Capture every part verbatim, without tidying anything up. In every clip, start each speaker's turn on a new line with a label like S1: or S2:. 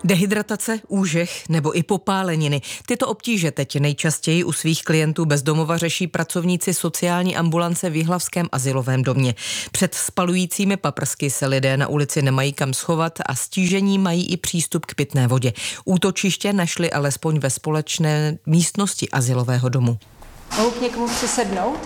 S1: Dehydratace, úžeh nebo i popáleniny. Tyto obtíže teď nejčastěji u svých klientů bezdomova řeší pracovníci sociální ambulance v jihlavském azylovém domě. Před spalujícími paprsky se lidé na ulici nemají kam schovat a stížení mají i přístup k pitné vodě. Útočiště našli alespoň ve společné místnosti azylového domu.
S2: Mohu k někomu přisednout?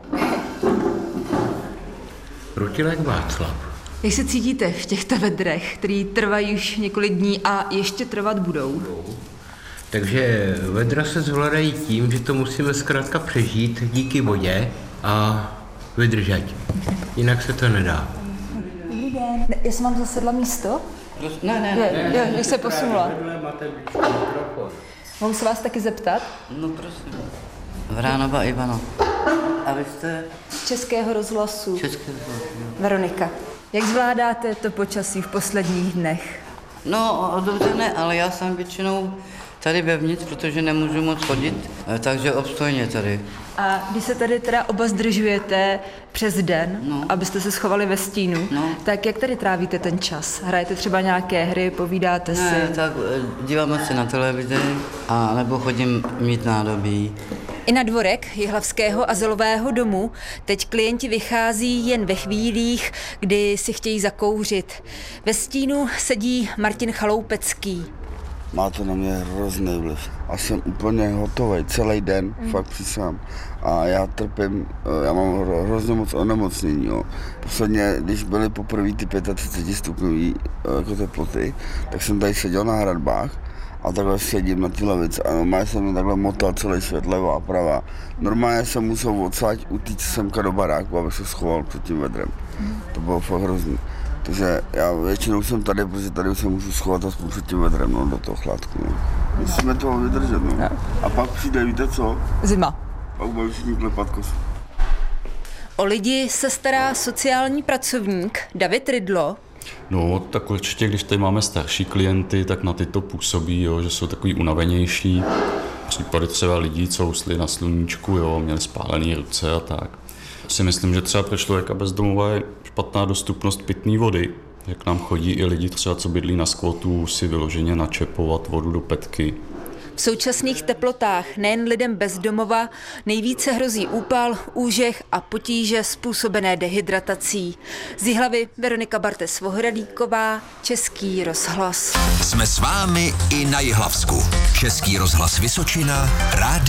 S3: Rutilek Václav.
S2: Jak se cítíte v těchto vedrech, které trvají už několik dní a ještě trvat budou?
S3: Takže vedra se zvládají tím, že to musíme zkrátka přežít díky vodě a vydržet. Jinak se to nedá.
S2: Dobrý den. Ne, já jsem vám zasedla místo?
S4: Ne, ne,
S2: ne. Jo, jak se posunula.
S3: Mikrofon.
S2: Mohu se vás taky zeptat?
S4: No prosím. Vránova Ivana. A vy jste?
S2: Českého rozhlasu.
S4: Českého rozhlasu.
S2: Veronika. Jak zvládáte to počasí v posledních dnech?
S4: No, dobře ne, ale já jsem většinou tady vevnitř, protože nemůžu moc chodit, takže obstojně tady.
S2: A když se tady teda oba zdržujete přes den,
S4: no.
S2: abyste se schovali ve stínu,
S4: no.
S2: tak jak tady trávíte ten čas? Hrajete třeba nějaké hry, povídáte
S4: ne,
S2: si?
S4: tak díváme se na televizi, a nebo chodím mít nádobí.
S2: I na dvorek jihlavského azylového domu teď klienti vychází jen ve chvílích, kdy si chtějí zakouřit. Ve stínu sedí Martin Chaloupecký.
S5: Má to na mě hrozný vliv. A jsem úplně hotový celý den, mm. fakt přísám. A já trpím, já mám hro, hrozně moc onemocnění. Jo. Posledně, když byly poprvé ty třicet pět stupňový jako teploty, tak jsem tady seděl na hradbách a takhle sedím na té lavici a normálně jsem mi takhle motal celý svět, levá, pravá. Normálně jsem musel odsaď utíct semka do baráku, abych se schoval před tím vedrem. Mm. To bylo fakt hrozný. Takže já většinou jsem tady, protože tady se můžu schovat aspoň před tím vedrem, no, do toho chládku. No. Musíme toho vydržet, no. A pak přijde, víte co?
S2: Zima.
S5: Pak budeme všichni klepat kosu.
S2: O lidi se stará sociální pracovník David Rydlo.
S6: No, tak určitě, když tady máme starší klienty, tak na ty to působí, jo, že jsou takový unavenější. Případy třeba lidí, co usli na sluníčku, jo, měli spálené ruce a tak. Si myslím, že třeba pro člověka bezdomova je špatná dostupnost pitné vody. Jak nám chodí i lidi třeba, co bydlí na skvotu, si vyloženě načepovat vodu do petky.
S2: V současných teplotách nejen lidem bez domova nejvíce hrozí úpal, úžeh a potíže způsobené dehydratací. Z Jihlavy Veronika Bartes-Vohradíková, Český rozhlas.
S7: Jsme s vámi i na Jihlavsku. Český rozhlas Vysočina, rádio